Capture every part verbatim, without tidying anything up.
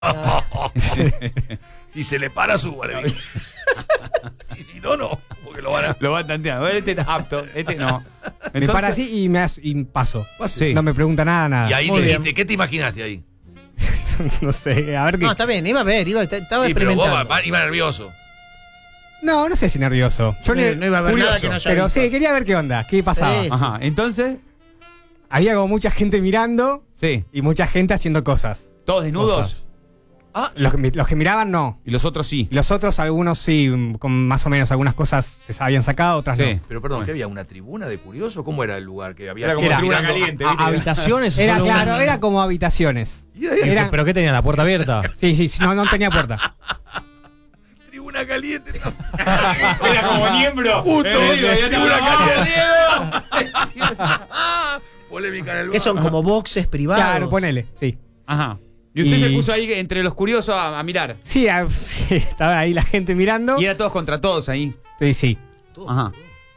Si se le para, súbale. Y si no, no. Porque lo van a... Lo van tanteando. Este está apto, este no. Me para así y me hace, y paso. Sí. No me pregunta nada, nada. Y ahí Muy dijiste, bien. ¿qué te imaginaste ahí? No sé, a ver qué. No, está bien, iba a ver, iba, estaba Sí, pero experimentando. vos va- iba nervioso. No, no sé si nervioso. Yo No, le- no iba a ver curioso, nada que no haya pero visto. sí, quería ver qué onda, qué pasaba. Sí, sí. Ajá, entonces, Había como mucha gente mirando sí. y mucha gente haciendo cosas. ¿Todos desnudos? Cosas. Ah, Los, que mi- los que miraban, no. Y los otros sí. Los otros, algunos sí, mm, con más o menos algunas cosas se habían sacado, otras Sí. no. pero perdón, ¿qué había? ¿Una tribuna de curioso? ¿Cómo era el lugar? Que había Era como todos tribuna mirando? caliente, A- ¿viste? habitaciones. Era solo claro, una- era como habitaciones. Y ahí, Era- ¿Pero qué tenía? ¿La puerta abierta? Sí, sí, sí, no, no tenía puerta. tribuna caliente. Era como miembro. Justo, Eh, tribuna ¡Ah! caliente. Polémica en el bar. Que son como boxes privados. Claro, ponele, sí. Ajá. Y usted Y- se puso ahí entre los curiosos a, a mirar. Sí, a- sí, estaba ahí la gente mirando. Y era todos contra todos ahí. Sí, sí. Ajá.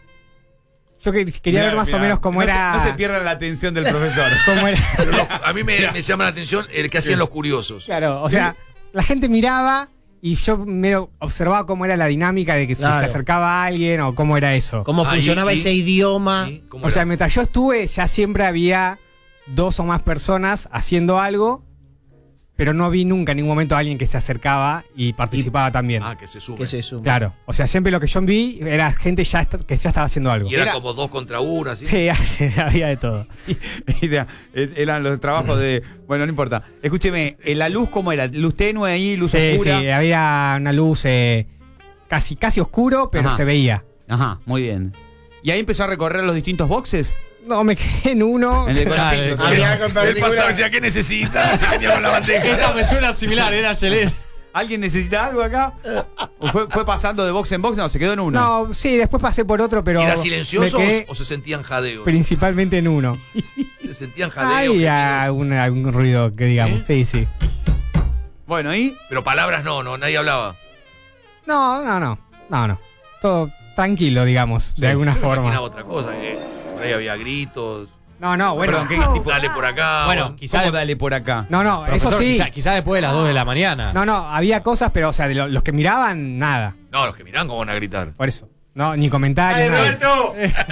Yo que- quería Mirá, ver más mirá. o menos cómo no era. Se, no se pierdan la atención del profesor. Cómo era. Pero los- a mí me, me llama la atención el que hacían los curiosos. Claro, o sea, la gente miraba y yo medio observaba cómo era la dinámica de que si Claro. se acercaba a alguien o cómo era eso. Cómo Ah, funcionaba y- y- ese idioma. ¿Sí? ¿Cómo O sea, era? mientras yo estuve, ya siempre había dos o más personas haciendo algo, pero no vi nunca en ningún momento a alguien que se acercaba y participaba también. Ah, que se sube. Que se suma. Claro, o sea, siempre lo que yo vi era gente ya est- que ya estaba haciendo algo. Y era, Era- como dos contra uno, así. Sí, sí, había de todo. Y era- eran los trabajos de. Bueno, no importa. Escúcheme, ¿eh, ¿la luz cómo era? ¿Luz tenue ahí, luz Sí, oscura? sí, había una luz eh, casi, casi oscuro, pero Ajá. se veía. Ajá, muy bien. ¿Y ahí empezó a recorrer los distintos boxes? No, me quedé en uno. En el de Claro, Colapinto, había- sí. Él pasaba y decía, ¿qué necesita? Venía con la bandeja. Esta me suena similar, era Yelén. ¿Alguien necesita algo acá? ¿O fue, fue pasando de box en box? No, se quedó en uno. No, sí, después pasé por otro, pero. ¿Era silencioso me o, quedé o se sentían jadeos? principalmente en uno. Se sentían jadeos. Hay gemidos. algún, algún ruido que digamos. Sí, sí. Bueno, ¿y? Pero palabras no, no, nadie hablaba. No, no, no. No, no. Todo tranquilo, digamos, de alguna Yo me forma. imaginaba otra cosa, que por ahí había gritos. No, no, bueno. Perdón, ¿qué tipo? Dale por acá. Bueno, o- quizá, ¿Cómo dale por acá? No, no, eso profesor, sí. Quizá, quizá después de las dos de la mañana. No, no, había cosas, pero, o sea, de lo- los que miraban, nada. No, los que miran cómo van a gritar. Por eso. No, ni comentarios, nada.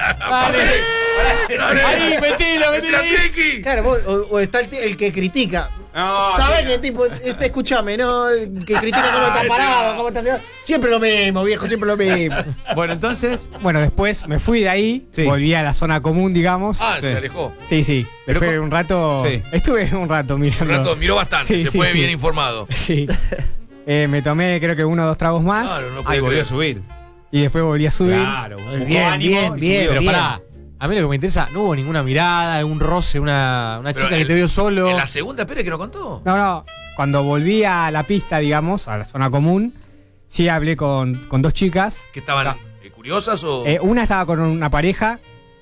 Ahí, metilo, metilo ahí. Triki! Claro, vos- o, o está el, t- el que critica. No, ¿Sabes sí. qué tipo? Este, escúchame, ¿no? Que critica cómo está parado, cómo está haciendo. Siempre lo mismo, viejo, siempre lo mismo. Bueno, entonces. Bueno, después me fui de ahí, Sí. volví a la zona común, digamos. Ah, Sí. se alejó. Sí, sí. Pero Después co- un rato. Sí. Estuve un rato mirando. Un rato miró bastante, Sí, se sí, fue sí. bien informado. Sí. Eh, me tomé creo que uno o dos tragos más. Claro, no Ahí puede volvió a creer. subir. Y después volví a subir. Claro. buscó Bien, ánimo bien, y bien, subió. Pero bien. pará, a mí lo que me interesa, no hubo ninguna mirada, un roce, una, una Pero chica que en- te vio solo. En la segunda, espere que no contó. No, no. Cuando volví a la pista, digamos, a la zona común, sí hablé con, con dos chicas. ¿Que estaban eh, curiosas o...? Eh, una estaba con una pareja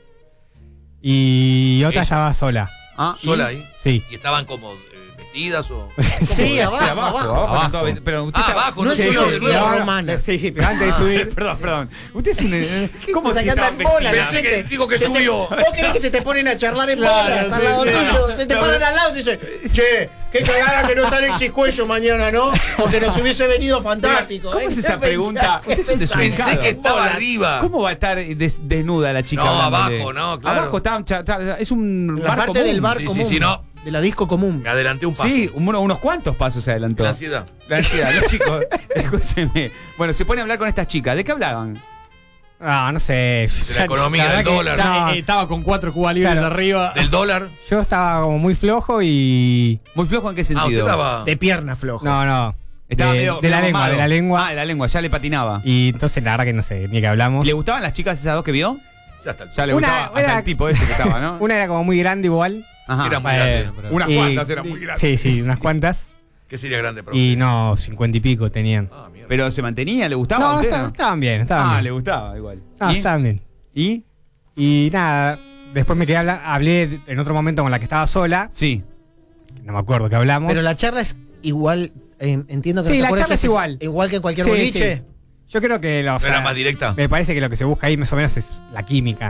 y otra Ella. estaba sola. Ah, ¿y? ¿Sola ahí? Sí. ¿Y estaban como eh, vestidas o...? Sí, abajo, Sí, abajo, abajo. abajo, con todo- Pero usted Ah, está- abajo, no no es se una vio de orgía nuevo. romana. Sí, sí, pero antes de subir. Perdón, perdón. Usted es un. eh, ¿Cómo cosa si que anda está en bola, vestida? Pensé que dijo que Se te- subió. ¿Vos querés que se te ponen a charlar en Claro, bolas sí, al lado sí, tuyo? no. Se te No, paran no. al lado y dicen, che, qué cagada que no está Alexis Cuello mañana, ¿no? Porque nos hubiese venido fantástico. ¿Cómo ¿eh? es esa ¿Qué pregunta? pensás? Usted es un ¿Qué pensás? desubicado. Pensé que estaba Bolas. arriba. ¿Cómo va a estar des- desnuda la chica? No, hablándole? abajo, no, claro. Abajo está, cha- está- es un La bar parte común. del bar Sí, sí, común. sí, no. De la disco común. Me adelanté un paso. Sí, uno- unos cuantos pasos se adelantó. La ansiedad. La ansiedad, los chicos. Escúchenme. Bueno, se pone a hablar con estas chicas. ¿De qué hablaban? No, no sé. De la economía, verdad del que dólar. Ya, no, eh, estaba con cuatro cubas libres Claro. arriba. Del dólar. yo estaba como muy flojo y. ¿Muy flojo en qué Ah, usted sentido? estaba... De pierna floja. No, no. Estaba de, medio- de la medio lengua, mamado. de la lengua. Ah, de la lengua, ya le patinaba. Y entonces la verdad que no sé, ni que hablamos. ¿Le gustaban las chicas esas dos que vio? Ya está. Ya le Una- gustaba hasta era- el tipo ese que estaba, ¿no? Una era como muy grande igual. Ajá. Era muy Eh, grande. pero- Unas y- cuantas eran muy grandes. Sí, sí, unas cuantas. ¿Qué sería grande? Pero... Y no, cincuenta y pico tenían. Ah, mierda. Pero se mantenía, ¿le gustaba a No, usted? estaban, no? estaban bien, estaban Ah, bien. le gustaba igual. No, ¿Y? estaban bien. ¿Y? Y nada, después me quedé habla- hablé en otro momento con la que estaba sola. Sí. No me acuerdo que hablamos. Pero la charla es igual, eh, entiendo que Sí, no te la acuerdas charla es si igual. Igual que en cualquier Sí, boliche. sí. Yo creo que lo, o ¿No sea, era más directa? me parece que lo que se busca ahí más o menos es la química.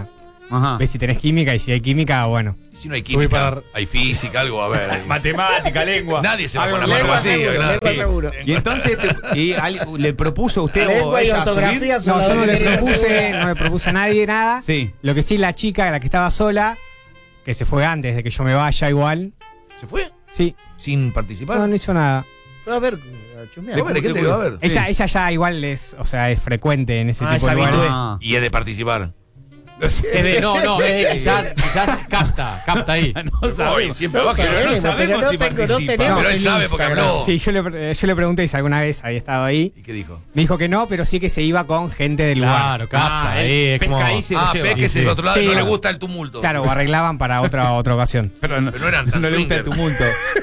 Ajá. ves si tenés química y si hay química, bueno. Y si no hay Subí química, para- hay física, algo, a ver. hay- Matemática, lengua. Nadie se va Algo con la en mano lengua vacía, seguro, claro. lengua seguro. Y entonces, y al- ¿le propuso usted o Lengua y ella ortografía subir? son No, las yo no dos le que quería propuse, hacer. no le propuse a nadie nada. Sí. Lo que sí, la chica, la que estaba sola, que se fue antes de que yo me vaya igual. ¿Se fue? Sí, ¿Sin participar? no, no hizo nada. Fue a ver, a chusmear. ¿Qué hay gente que va a ver? Ella, ella ya igual es, o sea, es frecuente en ese Ah, tipo de es lugares. habitué. Ah. Y es de participar. Es de- no, no, es de- quizás, quizás capta, capta ahí. No sabemos. siempre No va que sabemos, no pero sabemos no si tengo- no participa. tenemos Pero él el sabe porque Instagram. habló. Sí, yo le, pre- yo le pregunté si alguna vez había estado ahí. ¿Y qué dijo? Me dijo que no, pero sí que se iba con gente del lugar. Claro, capta Ah, ahí. él Es como, pesca ahí, se lo Ah, lleva. ve que es el otro lado Sí, no le claro. gusta el tumulto. Claro, o arreglaban para otra, otra ocasión. Pero no, Pero no eran tan no le gusta el swinger.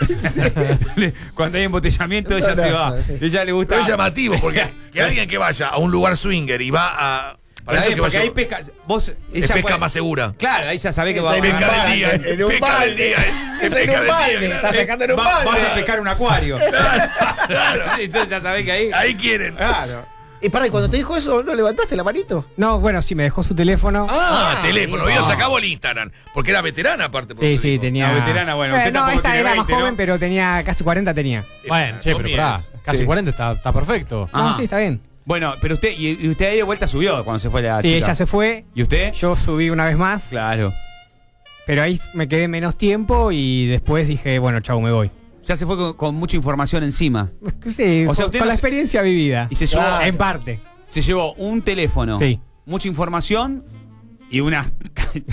tumulto. Cuando hay embotellamiento, ella No, se no, va. sí. Ella le gusta. Pero es llamativo, porque que alguien que vaya a un lugar swinger y va a. Para Está eso bien, que porque vaya. ahí pesca. Vos, Es ella pesca puede- más segura. Claro, ahí ya sabe que va Es a en un Pesca del balde, día. es- en un Pesca del balde. día. Es, Es es en pesca un del balde, día. está claro. pescando en un Va- balde. Vas a pescar un acuario. Claro. Entonces ya sabés que ahí. Ahí quieren. Claro. Y para, y cuando te dijo eso, ¿no levantaste la manito? No, bueno, sí, me dejó su teléfono. Ah, Ah, teléfono. bien. Vio, se acabó el Instagram. Porque era veterana, aparte. por lo Sí, que sí, dijo. tenía. No, veterana, bueno, Eh, usted no, tampoco esta tiene era más veinte, joven, ¿no? pero tenía casi cuarenta tenía. Bueno, che, pero Tommy pará, es- casi sí. cuarenta está, está perfecto. Ajá. No, sí, está bien. Bueno, pero usted, y, y usted ahí de vuelta subió cuando se fue la Sí, chica. ella se fue. ¿Y usted? Yo subí una vez más. Claro. Pero ahí me quedé menos tiempo y después dije, bueno, chau, me voy. Ya se fue con, con mucha información encima. Sí, O sea, con, usted con no la se- experiencia vivida. Y se llevó, Claro. En parte. se llevó un teléfono, Sí. mucha información y una. No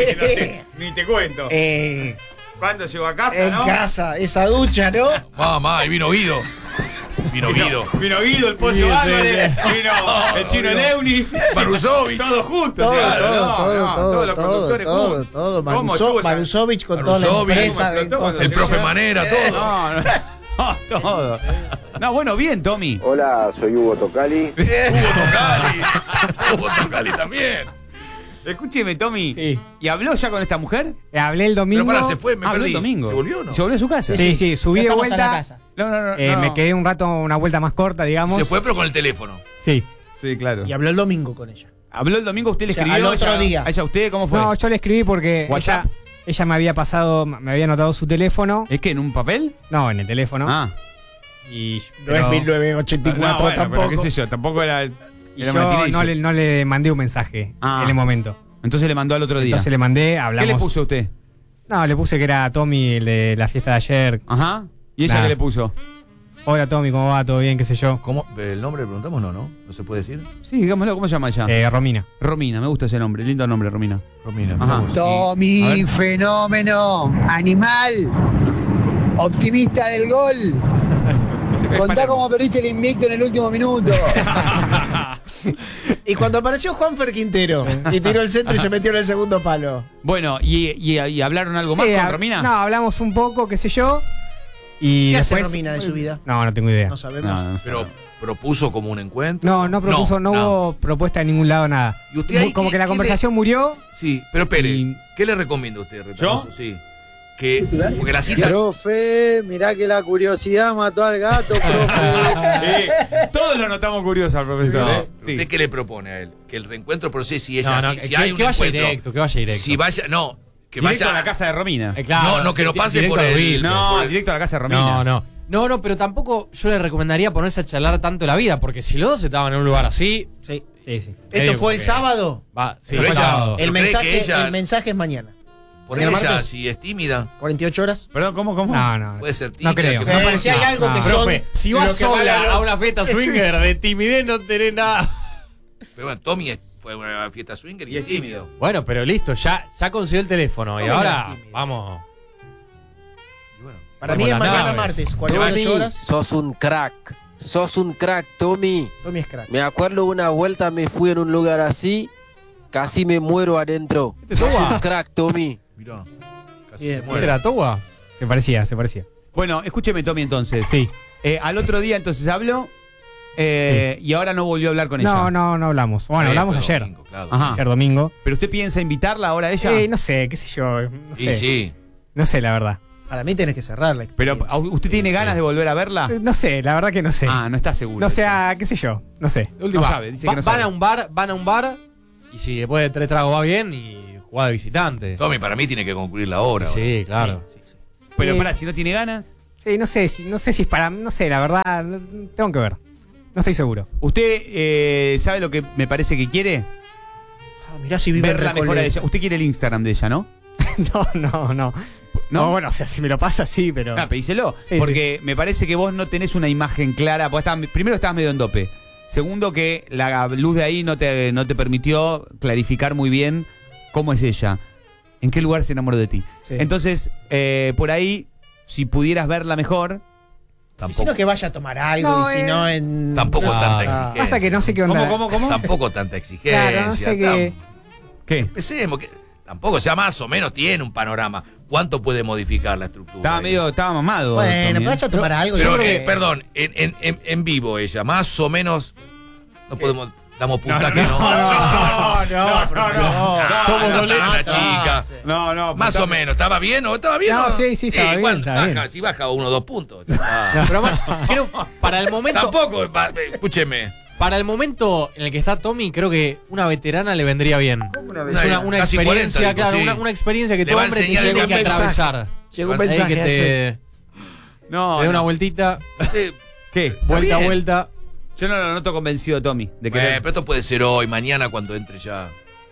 sé, ni te cuento. Eh, ¿Cuándo llegó a casa, en no? casa, esa ducha, ¿no? Mamá, ahí vino Guido. Vino Guido. Vino Guido, el pollo Sí, sí, Álvarez, vino el chino vino Leunis, Marusovich. todos juntos. Todo, claro, todo, no, todo, no, todo, todos los todo, productores todo, juntos. todo. ¿Cómo Maruso- estuvo esa- Marusovich con toda la Marusovich, empresa. ¿cómo de- explotó cuando El llegó? profe Manera, todo. No, no, no, todo. No, bueno, bien, Tommy. Hola, soy Hugo Tocali. Hugo Tocali. Hugo Tocali también. Escúcheme, Tommy. Sí. ¿Y habló ya con esta mujer? Eh, Hablé el domingo. Pero para, se fue, me Ah, habló perdí. el domingo. ¿Se volvió o no? ¿Se volvió a su casa? Sí, sí, subí de Estamos a la vuelta. casa. No, no, no. Eh, no. Me quedé un rato, una vuelta más corta, digamos. Se fue, pero con el teléfono. Sí. Sí, claro. Y habló el domingo con ella. ¿Habló el domingo? ¿Usted le O sea, escribió? al otro ella- día. ¿A ella usted? ¿Cómo fue? No, yo le escribí porque ¿WhatsApp? ella, ella me había pasado, me había anotado su teléfono. ¿Es que en un papel? No, en el teléfono. Ah. Y, No pero- es mil novecientos ochenta y cuatro No, bueno, tampoco. pero qué sé yo, tampoco era. y era yo mentirizo. no le, no le mandé un mensaje Ah. en el momento. Entonces le mandó al otro día. Entonces le mandé, hablamos. ¿Qué le puso usted? No, le puse que era Tommy, el de la fiesta de ayer. Ajá. ¿Y ella Nada. qué le puso? Hola Tommy, ¿cómo va? ¿Todo bien? ¿Qué sé yo? ¿Cómo? ¿El nombre le preguntamos? No, ¿no? ¿No se puede decir? Sí, digámoslo, ¿cómo se llama ella? Eh, Romina. Romina, me gusta ese nombre, lindo nombre, Romina. Romina. Ajá. mirá vos. A Tommy, ver. fenómeno, animal, optimista del gol. Contá cómo perdiste el invicto en el último minuto. Y cuando apareció Juanfer Quintero y tiró el centro y se metió en el segundo palo. Bueno, ¿y, y, y hablaron algo más Sí, con hab- Romina? No, hablamos un poco, qué sé yo. Y ¿Qué hace después- Romina de su vida? No, no tengo idea. No sabemos. No, no sé. Pero propuso como un encuentro. No, no propuso, no, hubo propuesta de ningún lado, nada. ¿Y usted Mu- ahí Como qué- que la qué conversación murió. Sí, pero espere. Y- ¿Qué le recomienda a usted, Retamoso? ¿Yo? Sí. Que, porque la cita. Profe, mirá que la curiosidad mató al gato, profe. Sí, todos lo notamos curiosos al profesor. No, ¿eh? pero Sí. ¿usted qué le propone a él? Que el reencuentro, pero sí, si es No, así. no, si que, hay un que vaya encuentro, directo, que vaya directo. Si vaya. No, que Directo vaya. a la casa de Romina. Eh, claro, No, no, que no di- pase directo por a el- Wilfes. No, por el- directo a la casa de Romina. No, no. No, no, pero tampoco yo le recomendaría ponerse a charlar tanto la vida, porque si los dos estaban en un lugar así. Sí. Sí, sí. ¿Esto medio fue el como que- sábado? Va, sí, Pero fue ella- sábado. ¿Pero El cree mensaje, que ella- el mensaje es mañana. Por ¿Mañana ella, martes? si es tímida, cuarenta y ocho horas. Perdón, ¿cómo, cómo? No, no. puede ser tímida. No creo. que- Me parecía hay algo que no. son. Profe, si lo vas que van sola los- a una fiesta es swinger de timidez no tenés nada. Pero bueno, Tommy es- fue a una fiesta swinger y, Y es es tímido. Bueno, pero listo, ya, ya consiguió el teléfono y ¿Cómo ahora era tímido? vamos. Y bueno, Para Como mí es las mañana naves. martes, cuarenta y ocho Tommy, horas. sos un crack. Sos un crack, Tommy. Tommy es crack. Me acuerdo una vuelta me fui en un lugar así, casi me muero adentro. ¿Este Sos Toba? un crack, Tommy. mirá, casi Bien. se ¿Este muere. era Towa? Se parecía, se parecía. Bueno, escúcheme, Tommy, entonces. Sí. Eh, al otro día, entonces, habló eh, y ahora no volvió a hablar con ella. No, no, no hablamos. Bueno, Eh, hablamos fue ayer. domingo, claro. Ajá. Ayer domingo. ¿Pero usted piensa invitarla ahora a ella? Eh, no sé, qué sé yo. No Y sé. sí. No sé, la verdad. Para mí tenés que cerrar la ¿Pero experiencia. ¿a- usted tiene Sí, ganas sí. de volver a verla? Eh, No sé, la verdad que no sé. Ah, no está seguro. no sé, ah, qué sé yo. No sé. De última, No sabe, dice va- que no van sabe. a un bar, van a un bar y si después de tres tragos va bien y jugada de visitante. Tommy, para mí tiene que concluir la obra. Sí, claro. Sí, sí. Pero Sí. pará, si no tiene ganas. Sí, no sé, si, no sé si es para. No sé, la verdad, no- tengo que ver. No estoy seguro. ¿Usted eh, sabe lo que me parece que quiere? Ah, mirá si vive en Verla mejor a Recoleta. ella. Usted quiere el Instagram de ella, ¿no? No, no, no. ¿No? No, bueno, o sea, si me lo pasa, sí, pero. Ah, pedíselo. Sí, porque me parece que vos no tenés una imagen clara. Porque estabas- primero estabas medio en dope. Segundo, que la luz de ahí no te, no te permitió clarificar muy bien cómo es ella. En qué lugar se enamoró de ti. Sí. Entonces, eh, por ahí, si pudieras verla mejor. Y Tampoco, si no que vaya a tomar algo, No, y si eh, no en. tampoco Ah, tanta ah. exigencia. Pasa que no sé qué onda. ¿Cómo, cómo, cómo? Tampoco tanta exigencia. Claro, no sé qué. tam- ¿Qué? Empecemos, que tampoco, o sea, más o menos tiene un panorama. ¿Cuánto puede modificar la estructura? Estaba ahí? medio, estaba mamado. Bueno, Tommy, pero ¿eh? vaya a tomar algo. Pero, yo creo eh, que- perdón, en, en, en, en vivo ella, más o menos. No podemos. Damos puntaje, no. No, no, no, no, no. Somos no, la no, chica. no. No, no. Más o puntaje. menos, ¿estaba bien o estaba bien? No, o sí, sí, estaba Eh, bien, igual estaba baja, bien. si baja uno o dos puntos. Ah. No, pero además, creo, para el momento. Tampoco, va, eh, escúcheme. Para el momento en el que está Tommy, creo que una veterana le vendría bien. Es una, una Casi experiencia, cuarenta, dijo, claro, sí. una, una experiencia que Le todo va a hombre te enseñar tiene el que mensaje. atravesar. Llegó un Ahí Ahí mensaje. que te, No, te dé una no. vueltita, Eh, ¿Qué? vuelta a bien. vuelta. Yo no lo noto convencido, Tommy, de que. bueno, pero esto puede ser hoy, mañana cuando entre ya.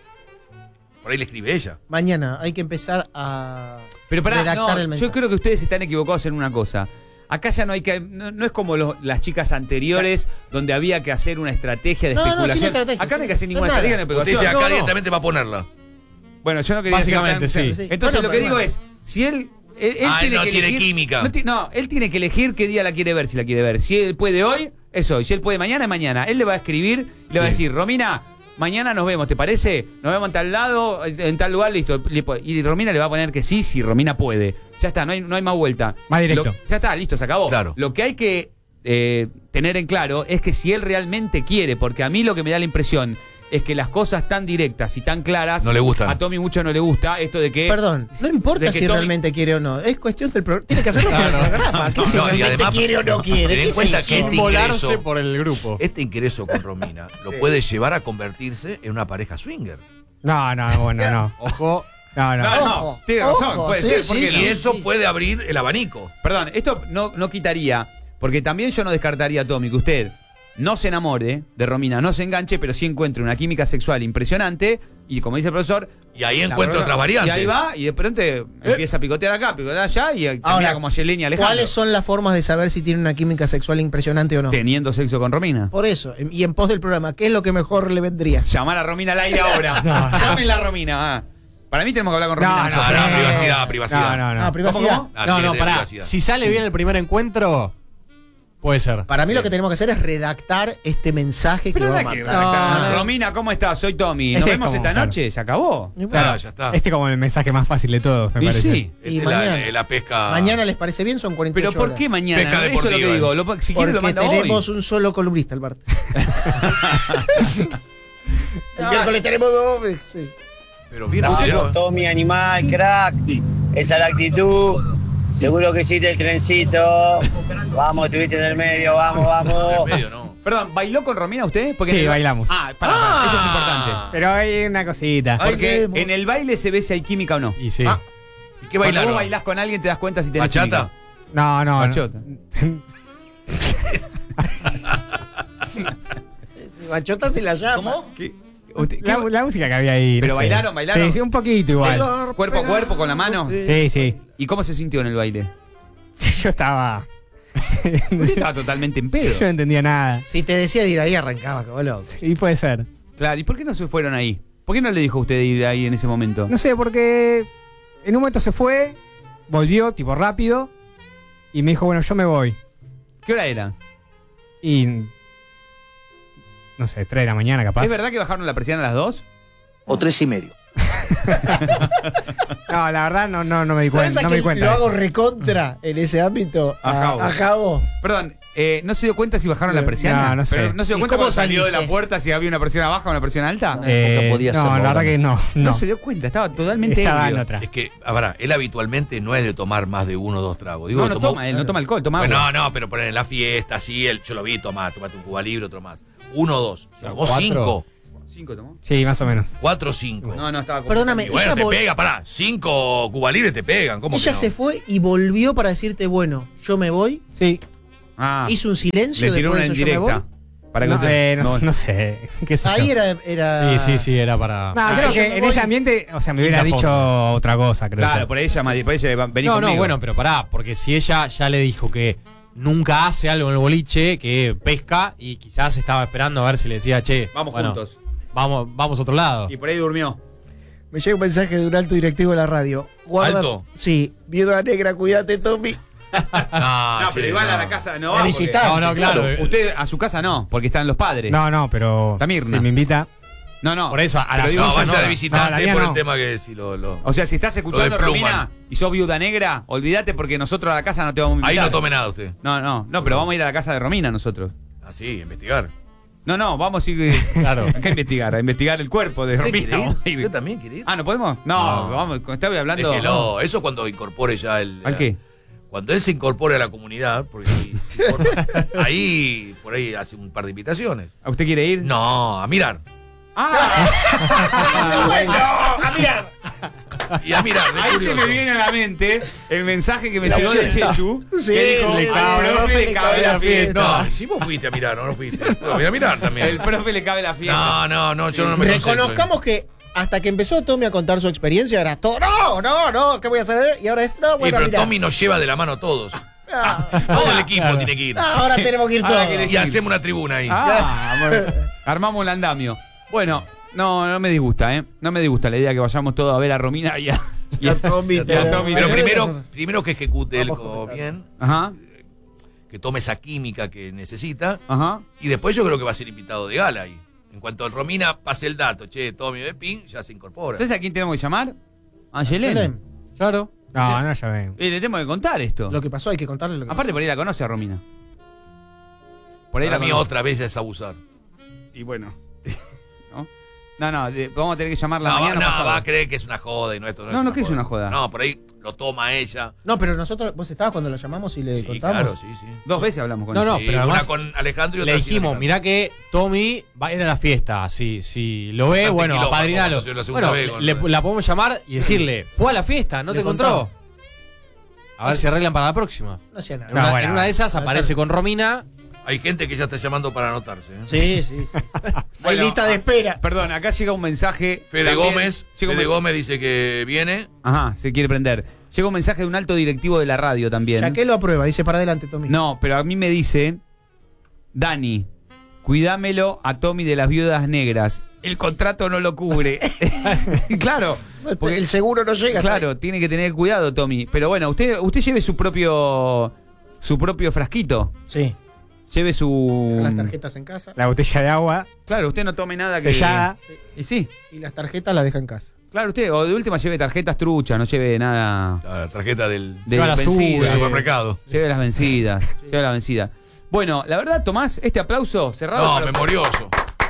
Por ahí le escribe ella. Mañana hay que empezar a Pero pará, redactar no, el mensaje. yo creo que ustedes están equivocados en una cosa. Acá ya no hay que. No, no es como los- las chicas anteriores, donde había que hacer una estrategia de No, no, sin especulación. estrategia, acá no hay que sin- hacer ninguna no, nada. estrategia de Usted dice especulación. acá no, no. directamente va a ponerla. Bueno, yo no quería decir Básicamente, tan- sí. Sí. Entonces Bueno, lo que pero digo bueno. es, si él. Él, él Ah, tiene no que tiene elegir- química. No, ti- no, él tiene que elegir qué día la quiere ver, si la quiere ver. Si él puede hoy, es hoy. Si él puede mañana, es mañana. Él le va a escribir y le va a decir, Romina, mañana nos vemos, ¿te parece? Nos vemos en tal lado, en tal lugar, listo. Y Romina le va a poner que sí, si Romina puede. Ya está, no hay, no hay más vuelta. Más directo. Lo- ya está, listo, se acabó. Claro. Lo que hay que eh, tener en claro es que si él realmente quiere, porque a mí lo que me da la impresión es que las cosas tan directas y tan claras No le gustan. a Tommy mucho no le gusta esto de que Perdón, no importa de que si Tommy- realmente quiere o no. Es cuestión del programa. Tiene que hacerlo por el programa. ¿Qué No, si no, y realmente además, quiere o no quiere? ten en ¿Qué cuenta sé que yo? este Volarse ingreso- por el grupo. Este ingreso con Romina lo puede llevar a convertirse en una pareja swinger. No, no, bueno, no. Ojo. No, no. No, no, Ojo, tiene razón, ojo, puede sí, ser, sí, ¿por qué Y no? sí, eso sí. puede abrir el abanico. Perdón, esto no, no quitaría, porque también yo no descartaría, Tommy, que usted no se enamore de Romina, no se enganche, pero sí encuentre una química sexual impresionante y, como dice el profesor, Y ahí la encuentra verdad- otras variantes. Y ahí va, y de pronto empieza a picotear acá, picotear allá y termina Ahora, como Yelena y Alejandro. ¿Cuáles son las formas de saber si tiene una química sexual impresionante o no? Teniendo sexo con Romina. Por eso, y en pos del programa, ¿qué es lo que mejor le vendría? Llamar a Romina al aire ahora. Llámenla a Romina. ah. Para mí tenemos que hablar con Romina. No, nosotros. Ah, no, Eh, privacidad, privacidad. No, no, no. Ah, privacidad. ¿Cómo, Ah, No, tiene no, que tener pará. privacidad. Si sale bien el primer encuentro, puede ser. Para mí lo que tenemos que hacer es redactar este mensaje Pero que no va hay a que mandar. redactar. No, no. Romina, ¿cómo estás? Soy Tommy. ¿Nos Este es vemos como, esta claro. noche? ¿Se acabó? Y bueno, Claro, ya está. Este es como el mensaje más fácil de todos, me Y parece. sí. Esta Y es la, mañana. la pesca. Mañana les parece bien, son cuarenta y Pero ocho ¿por horas. qué mañana? Pesca Eso es lo que deportiva. digo. Lo- si quiere lo Porque manda tenemos hoy. un solo columnista el martes. El miércoles tenemos dos veces. Pero bien Vamos, acelerado. Tommy, animal, crack. Esa es la actitud. Seguro que hiciste el trencito. Vamos, estuviste en el medio, vamos, vamos. En medio, no. Perdón, ¿bailó con Romina usted? Porque Sí, en el- bailamos. Ah, para, para, eso es importante. Pero hay una cosita. Ay, Porque queremos. en el baile se ve si hay química o no. Y sí. Ah, ¿Y qué Cuando bailaron? vos bailás con alguien te das cuenta si tenés ¿Bachata? química. No, no. no. Bachota. Bachota se la llama. ¿Qué? Usted- La, qué- la música que había ahí. no ¿Pero sé. bailaron, bailaron? Sí, sí, un poquito igual. Pegar, ¿Cuerpo a pegar, cuerpo con la mano? Sí, sí. ¿Y cómo se sintió en el baile? Yo estaba. Usted estaba totalmente en pedo. Yo no entendía nada. Si te decía de ir ahí, arrancaba como loco. Y puede ser. Claro, ¿y por qué no se fueron ahí? ¿Por qué no le dijo usted de ir de ahí en ese momento? No sé, porque en un momento se fue, volvió, tipo rápido, y me dijo, bueno, yo me voy. ¿Qué hora era? Y. No sé, tres de la mañana capaz. ¿Es verdad que bajaron la persiana a las dos? O tres y medio. No, la verdad no, no, no me di ¿Sabes cuenta. a No me di quién cuenta. lo de hago eso. recontra en ese ámbito? A Javo. A Javo. Perdón, eh, ¿no se dio cuenta si bajaron la persiana? No, no sé. Pero ¿no se dio ¿Y cuenta cómo cuando salió de saliste? la puerta si había una persiana baja o una persiana alta? Eh, Nunca podía no, hacerlo, la verdad ¿no? que no. No, No, se dio cuenta, estaba totalmente estaba en ebrio. otra. Es que, a ver, él habitualmente no es de tomar más de uno o dos tragos. Digo, No, no tomó- toma, él no toma alcohol, toma Bueno, agua. no, no, pero poner en la fiesta, sí, él, yo lo vi tomar, tomate un Cuba Libre, otro más. Uno o dos. Se tomó ¿Cuatro? cinco. ¿Cinco tomó? Sí, más o menos. Cuatro o cinco. No, no, estaba... Perdóname, Y bueno, ella, te vol- pega, pará. Cinco Cuba Libre te pegan. ¿Cómo ella que no? se fue y volvió para decirte, bueno, yo me voy. Sí. Ah, Hizo un silencio le tiró después una de eso, yo me indirecta. voy. Para que no, usted- eh, no, no. no sé. ¿Qué sé Ahí yo? era, era. Sí, sí, sí, era para. No, Ah, creo sí, yo que me en voy. ese ambiente, o sea, me hubiera Linda dicho forma. otra cosa, creo Claro, yo. por ella, Madi, por ella, vení No, conmigo. no, bueno, pero pará, porque si ella ya le dijo que nunca hace algo en el boliche, que pesca y quizás estaba esperando a ver si le decía, che, Vamos bueno, juntos. Vamos, vamos a otro lado. Y por ahí durmió. Me llega un mensaje de un alto directivo de la radio. Guarda- ¿Alto? Sí, viuda negra, cuídate, Tommy. No, No, che, pero igual no. a la casa no A va. porque- visitar. No, no, claro. Usted a su casa no, porque están los padres. No, no, pero Está Mirna. si me invita. no. no. Por eso, a Pero la digo, No, yo vaya no. de No, visitante la mía por no. el tema que si lo. lo- O sea, si estás escuchando, Lo de Plumman. Romina, y sos viuda negra, olvídate porque nosotros a la casa no te vamos a Ahí invitar. no tome nada usted. No, no, no, pero vamos a ir a la casa de Romina nosotros. Así, investigar. No, no, vamos a ir. Claro. Acá a investigar, a investigar el cuerpo de ¿Usted Romina. quiere ir? Vamos a ir. ¿Usted también quiere ir? Ah, ¿no podemos? No, No. vamos, estaba hablando. Déjelo. Eso cuando incorpore ya el. ¿Al qué? Cuando él se incorpore a la comunidad, porque si se incorpora- ahí, por ahí hace un par de invitaciones. ¿A usted quiere ir? No, a mirar. Ah, a mirar. Y a mirar, de ahí se curioso. me viene a la mente el mensaje que me La llegó de fiesta. Chechu. Sí, que dijo, le al cabe, profe le cabe la fiesta. No, si vos fuiste a mirar, no, no fuiste. No, voy a mirar también. El profe le cabe la fiesta. No, no, no, yo no me concentro. Reconozcamos que hasta que empezó Tommy a contar su experiencia era todo, no, no, no, ¿qué voy a hacer? Y ahora es, no, Sí, bueno, pero mira. Tommy nos lleva de la mano a todos. Ah, Todo el equipo tiene que ir. ah, ahora tenemos que ir Ahora todos. que le- Y hacemos una tribuna ahí. Ah, bueno. Armamos el andamio. Bueno, no, no me disgusta, ¿eh? No me disgusta la idea que vayamos todos a ver a Romina y a, y a- Tommy, y a te- Tommy. Pero Ayer primero, eso- primero que ejecute él Vamos como comentando. bien, Ajá, que tome esa química que necesita. ajá. Y después yo creo que va a ser invitado de gala ahí. En cuanto el Romina pase el dato, che, Tommy Bepin, ya se incorpora. ¿Sabes a quién tenemos que llamar? A Angelén. Belén, Claro. No, no, ya ven. Eh, le tenemos que contar esto. Lo que pasó hay que contarle lo que Aparte, por ahí la conoce a Romina. Por ahí Para la mí conoce. otra vez ya es abusar. Y bueno. ¿No? No, no, de- vamos a tener que llamarla No, mañana no, pasado. va a creer que es una joda y no esto no, No, es no, una que es una joda. No, por ahí lo toma ella. No, pero nosotros, vos estabas cuando lo llamamos y le Sí, contamos. claro, sí, sí. Dos veces hablamos con No, ella. no, Sí, pero una además con Alejandro y otra Le sin dijimos, Alejandro. mirá que Tommy va a ir a la fiesta. Si, si lo ve, Bastante bueno, quilombo, apadrinalo. como la segunda Bueno, vez con- le- la podemos llamar y decirle, fue a la fiesta, no Le te encontró. contamos. A ver si arreglan para la próxima. No hacía En nada. una, bueno. en una de esas aparece con Romina. Hay gente que ya está llamando para anotarse. ¿eh? Sí, sí. Hay Bueno, lista de espera. Perdón, acá llega un mensaje. Fede también- Gómez, llega un Fede men- Gómez dice que viene. Ajá, se quiere prender. Llega un mensaje de un alto directivo de la radio también. Ya que lo aprueba, dice para adelante, Tommy. No, pero a mí me dice, Dani, cuidámelo a Tommy de las viudas negras. El contrato no lo cubre. Claro, porque el seguro no llega. claro, tiene que tener cuidado, Tommy. Pero bueno, usted, usted lleve su propio, su propio frasquito. Sí. Lleve su. Las tarjetas en casa. La botella de agua Claro, usted no tome nada que. sellada. Y sí, Y las tarjetas las deja en casa. claro, usted, o de última lleve tarjetas truchas, no lleve nada La tarjeta del, de Lleva la del vencidas. suya, supermercado. Lleve las vencidas, lleve las vencidas. Bueno, la verdad, Tomás, este aplauso cerrado. No, para- memorioso.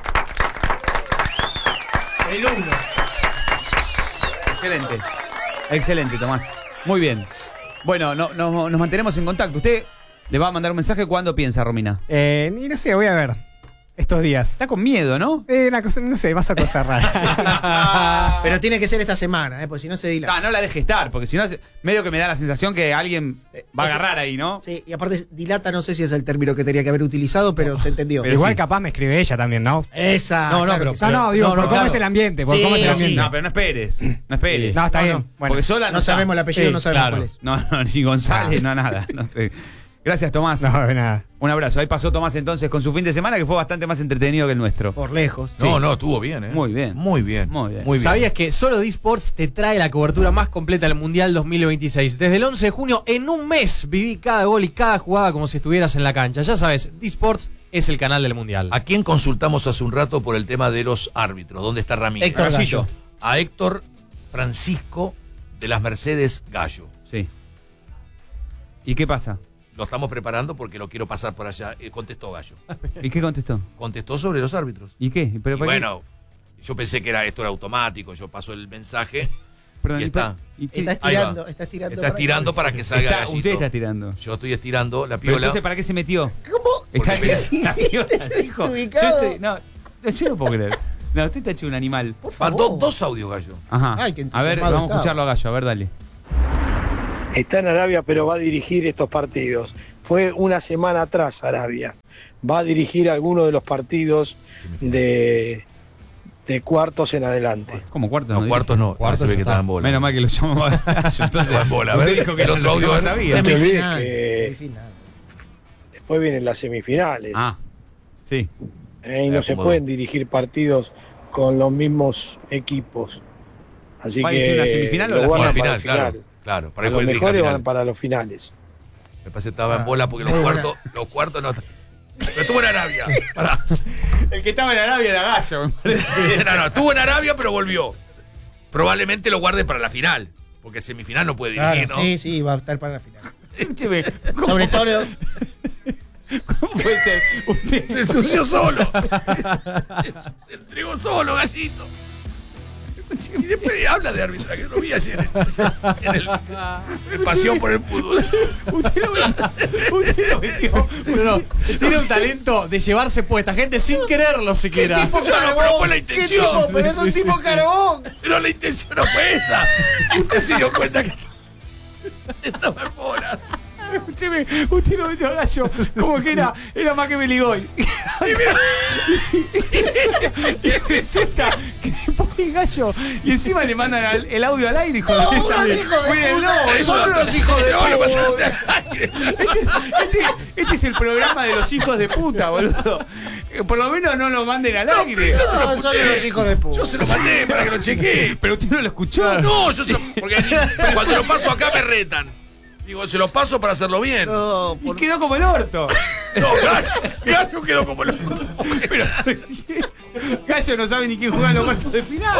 El uno. Excelente. Excelente, Tomás. Muy bien. Bueno, no, no- nos mantenemos en contacto. Usted le va a mandar un mensaje cuando piensa, Romina. Eh, y no sé, voy a ver. Estos días. Está con miedo, ¿no? Eh, una cosa, no sé, pasa cosas raras. Pero tiene que ser esta semana, ¿eh? Porque si no se dilata. Ah, no la deje estar, porque si no, medio que me da la sensación que alguien va a eso- agarrar ahí, ¿no? Sí, y aparte, dilata no sé si es el término que tenía que haber utilizado, pero se entendió. Pero Igual sí. capaz me escribe ella también, ¿no? Esa. No, no, claro pero- que sí. No, no, digo, No, por no, cómo claro. es el ambiente, por Sí, cómo es el sí. ambiente. No, pero no esperes. No esperes. No, está No, bien. no. Bueno. Porque sola no, No está. sabemos el apellido, Sí, no sabemos claro. cuál es. No, no, ni González, no nada. No sé. Gracias, Tomás. No, de nada. Un abrazo. Ahí pasó Tomás entonces con su fin de semana, que fue bastante más entretenido que el nuestro. Por lejos. No, no, estuvo bien, ¿eh? Muy bien. Muy bien. Muy bien. Muy bien. ¿Sabías que solo D-Sports te trae la cobertura más completa del Mundial dos mil veintiséis? Desde el once de junio, en un mes, viví cada gol y cada jugada como si estuvieras en la cancha. Ya sabes, D-Sports es el canal del Mundial. ¿A quién consultamos hace un rato por el tema de los árbitros? ¿Dónde está Ramírez? Héctor Gallo. Gallo. A Héctor Francisco de las Mercedes Gallo. Sí. ¿Y qué pasa? Lo estamos preparando porque lo quiero pasar por allá. Eh, contestó Gallo. ¿Y qué contestó? Contestó sobre los árbitros. ¿Y qué? ¿Pero Y para qué? bueno, yo pensé que era esto era automático. Yo paso el mensaje. Perdón, y ¿y está. pa- y qué? Está Ahí va. estirando, está estirando. Está estirando para que salga Está- Gallito. usted está tirando. Yo estoy estirando la Pero piola. entonces, ¿para qué se metió? ¿Cómo? Está Porque la piola, dijo. Yo Desubicado. estoy- no, yo no puedo creer. No, usted está hecho un animal. Mandó dos audios, Gallo. Ajá. Ay, qué a ver, entusiasmado vamos a estaba. escucharlo a Gallo. A ver, dale. Está en Arabia, pero va a dirigir estos partidos. Fue una semana atrás Arabia. Va a dirigir algunos de los partidos de, de cuartos en adelante. ¿Cómo cuartos? No, cuartos no. Cuartos se ve ya que está. estaba en bola. Menos mal que lo llamó a Gallo. Entonces, Estaba en bola. A usted ver, dijo que el era otro lo que audio, más a ver. sabía. No te olvides Semifinal, que semifinal. después vienen las semifinales. Ah, sí. ¿eh? Y Se no se acomodó. pueden dirigir partidos con los mismos equipos. Así ¿Va a dirigir que una semifinal o lo la guardan Final, para el claro. final. Claro, para A que los dirija mejores final. van para los finales. Me parece que estaba en bola porque los cuartos, los cuartos no. Pero estuvo en Arabia. Pará. El que estaba en Arabia era Gallo, me parece. No, no, estuvo en Arabia, pero volvió. Probablemente lo guarde para la final. Porque semifinal no puede dirigir, Claro, ¿no? sí, sí, va a estar para la final. Escúcheme, ¿cómo, Sobre todo, ¿cómo puede ser? Usted Se ensució solo. Se entregó solo, Gallito. Y después habla de arbitraje. Lo vi ayer en, en el, en Pasión por el Fútbol. Usted lo metió. Usted lo metió. Pero no, tiene un talento de llevarse puesta gente sin quererlo siquiera. Yo no, pero fue la ¿qué intención. tipo? Pero es un Sí, sí, tipo sí. carbón. Pero la intención no fue esa. Usted se dio cuenta que estaba en bolas. Escúcheme, usted lo metió a Gallo como que era, era más que Beligoy. Y resulta que le ponen Gallo y encima le mandan al- el audio al aire, hijo de No, puta. son hijos de Cuídenlo, puta. eso- Son unos hijos de No, lo puta. mandaste al aire. Este es, este, este es el programa de los hijos de puta, boludo. Eh, Por lo menos no lo manden al aire. yo no lo No, son escuché. unos hijos de puta. Yo se lo mandé para que lo chequee. Pero usted no lo escuchó. No, yo se lo. Porque cuando lo paso acá me retan. Digo, se lo paso para hacerlo bien. No, No, Y por- quedó como el orto. Gallo, Gallo quedó como lo. Pero, Gallo no sabe ni quién juega en los cuartos de final.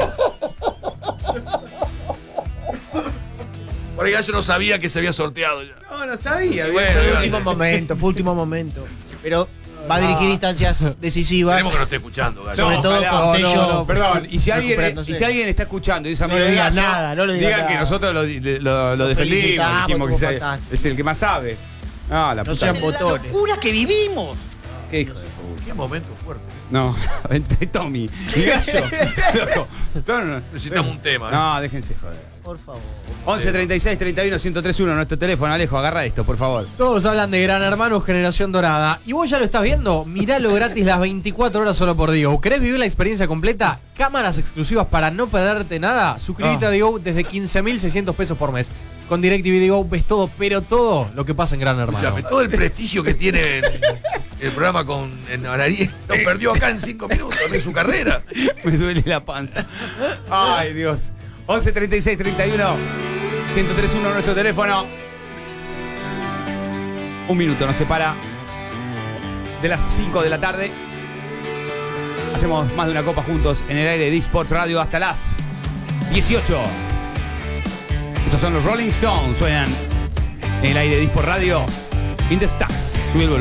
Por ahí Gallo no sabía que se había sorteado ya. No, no sabía. Bueno, Fue bueno. último momento, fue último momento. Pero va a dirigir instancias decisivas. Esperemos que no esté escuchando, Gallo. Sobre todo ojalá. con No, Tello. no, no, perdón. Y si, alguien, recuperándose. y si alguien está escuchando y es No amigo le de diga Gallo, nada, no le diga digan nada. que nosotros lo, lo, lo defendimos, felicitamos, dijimos que estuvo sea- fantástico. es el que más sabe. No, la No puta. sean botones. locura que vivimos. Qué hijo de puta. Qué momento fuerte. No, entre Tommy y Gallo. Loco. No, no, Necesitamos un tema. ¿eh? no, déjense joder. Por favor. once treinta y seis treinta y uno ciento treinta y uno, nuestro teléfono. Alejo, agarra esto, por favor. Todos hablan de Gran Hermano Generación Dorada. ¿Y vos ya lo estás viendo? Miralo gratis las veinticuatro horas solo por Digo. ¿Querés vivir la experiencia completa? Cámaras exclusivas para no perderte nada. Suscríbete Ah. a Digo desde quince mil seiscientos pesos por mes. Con DirecTV Digo ves todo, pero todo lo que pasa en Gran Hermano. Escuchame, todo el prestigio que tiene en- el programa con en Ararí lo perdió acá en cinco minutos de su carrera. Me duele la panza. Ay, Dios. once treinta y seis treinta y uno ciento treinta y uno, nuestro teléfono. Un minuto nos separa de las cinco de la tarde. Hacemos más de una copa juntos en el aire de eSports Radio hasta las dieciocho. Estos son los Rolling Stones. Suenan en el aire de eSports Radio. In the Stacks. Sube el volumen.